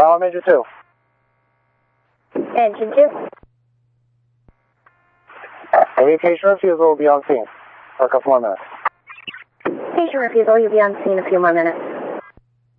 now on Major 2. Engine 2. Aviation refusal will be on scene for a couple more minutes. Station refusal, you'll be on scene in a few more minutes.